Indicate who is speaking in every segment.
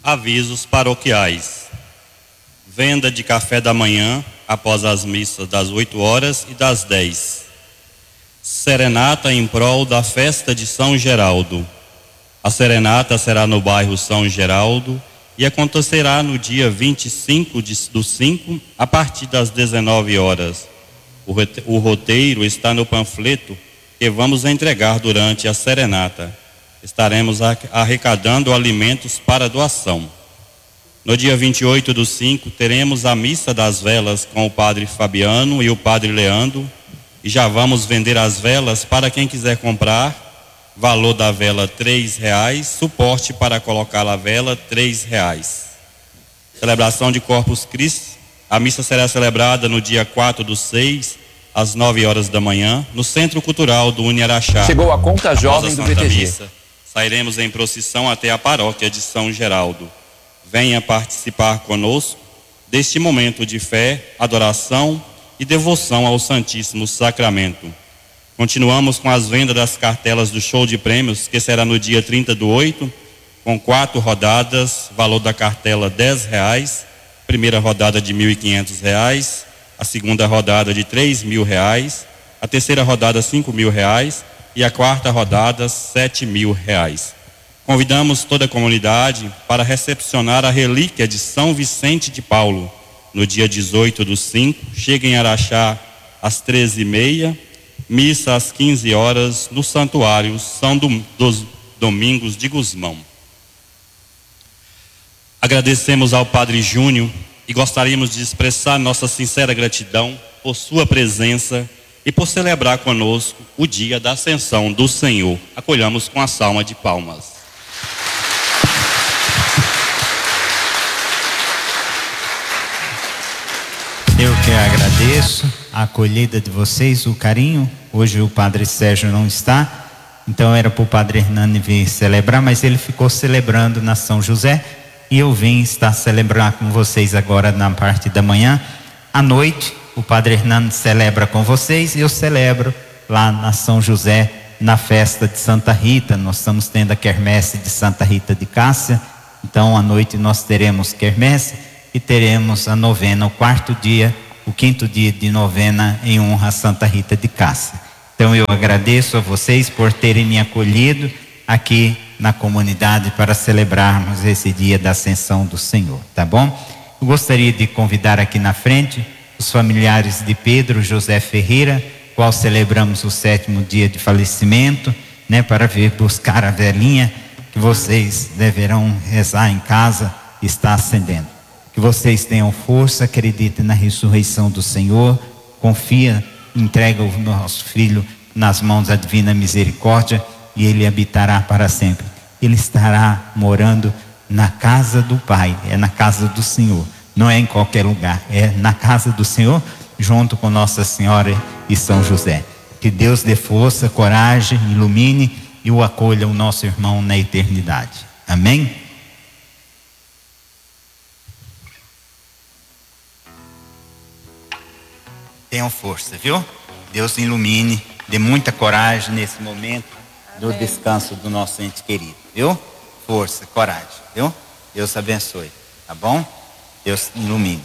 Speaker 1: Avisos paroquiais. Venda de café da manhã após as missas das 8 horas e das 10. Serenata em prol da festa de São Geraldo. A serenata será no bairro São Geraldo e acontecerá no dia 25 do 5, a partir das 19 horas. O roteiro está no panfleto que vamos entregar durante a serenata. Estaremos arrecadando alimentos para doação. No dia 28 do 5, teremos a missa das velas com o padre Fabiano e o padre Leandro, e já vamos vender as velas para quem quiser comprar. Valor da vela R$3, suporte para colocar a vela R$3. Celebração de Corpus Christi. A missa será celebrada no dia 4 do 6, às 9 horas da manhã, no Centro Cultural do Uniaraxá.
Speaker 2: Chegou a conta jovem do BTG.
Speaker 1: Missa, sairemos em procissão até a paróquia de São Geraldo. Venha participar conosco deste momento de fé, adoração e devoção ao Santíssimo Sacramento. Continuamos com as vendas das cartelas do show de prêmios, que será no dia 30 do 8, com 4 rodadas, valor da cartela R$10, primeira rodada de R$1.500, a segunda rodada de R$3.000, a terceira rodada R$5.000 e a quarta rodada R$7.000. Convidamos toda a comunidade para recepcionar a relíquia de São Vicente de Paulo, no dia 18 do 5, chega em Araxá às 13h30, missa às 15 horas no Santuário São dos Domingos de Gusmão. Agradecemos ao Padre Júnior e gostaríamos de expressar nossa sincera gratidão por sua presença e por celebrar conosco o dia da Ascensão do Senhor. Acolhamos com a salva de palmas.
Speaker 3: Eu que agradeço a acolhida de vocês, o carinho. Hoje o Padre Sérgio não está, então era para o Padre Hernani vir celebrar, mas ele ficou celebrando na São José e eu vim estar celebrar com vocês agora na parte da manhã. À noite, o Padre Hernani celebra com vocês e eu celebro lá na São José, na festa de Santa Rita. Nós estamos tendo a quermesse de Santa Rita de Cássia, então à noite nós teremos quermesse e teremos a novena, o quarto dia, o quinto dia de novena em honra a Santa Rita de Cássia. Então eu agradeço a vocês por terem me acolhido aqui na comunidade para celebrarmos esse dia da Ascensão do Senhor, tá bom? Eu gostaria de convidar aqui na frente os familiares de Pedro José Ferreira, qual celebramos o 7º dia de falecimento, né, para vir buscar a velhinha que vocês deverão rezar em casa, está acendendo. Que vocês tenham força, acreditem na ressurreição do Senhor, confia, entrega o nosso filho nas mãos da divina misericórdia e ele habitará para sempre. Ele estará morando na casa do Pai, é na casa do Senhor, não é em qualquer lugar, é na casa do Senhor, junto com Nossa Senhora e São José. Que Deus dê força, coragem, ilumine e o acolha, o nosso irmão, na eternidade. Amém? Tenham força, viu? Deus ilumine, dê muita coragem nesse momento do descanso do nosso ente querido, viu? Força, coragem, viu? Deus abençoe, tá bom? Deus ilumine.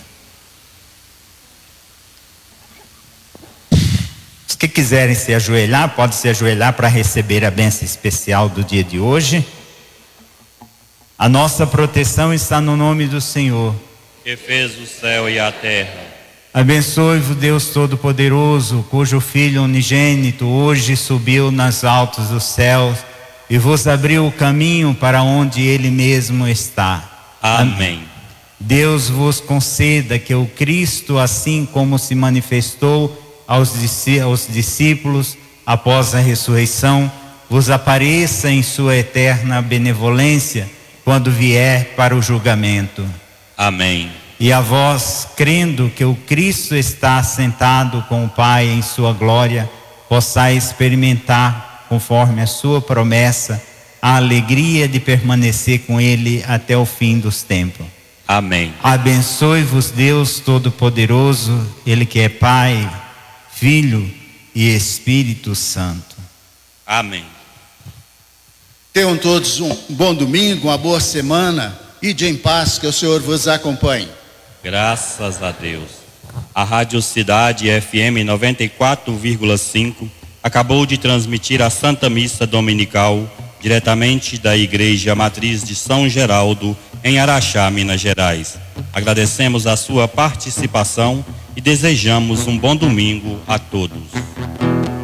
Speaker 3: Os que quiserem se ajoelhar, podem se ajoelhar para receber a bênção especial do dia de hoje. A nossa proteção está no nome do Senhor,
Speaker 1: que fez o céu e a terra.
Speaker 3: Abençoe-vos Deus Todo-Poderoso, cujo Filho unigênito hoje subiu nas altos dos céus e vos abriu o caminho para onde Ele mesmo está.
Speaker 1: Amém.
Speaker 3: Deus vos conceda que o Cristo, assim como se manifestou aos discípulos após a ressurreição, vos apareça em sua eterna benevolência quando vier para o julgamento.
Speaker 1: Amém.
Speaker 3: E a vós, crendo que o Cristo está assentado com o Pai em sua glória, possais experimentar, conforme a sua promessa, a alegria de permanecer com Ele até o fim dos tempos.
Speaker 1: Amém.
Speaker 3: Abençoe-vos Deus Todo-Poderoso, Ele que é Pai, Filho e Espírito Santo.
Speaker 1: Amém.
Speaker 4: Tenham todos um bom domingo, uma boa semana. Ide em paz, que o Senhor vos acompanhe.
Speaker 1: Graças a Deus. A Rádio Cidade FM 94,5 acabou de transmitir a Santa Missa Dominical diretamente da Igreja Matriz de São Geraldo, em Araxá, Minas Gerais. Agradecemos a sua participação e desejamos um bom domingo a todos.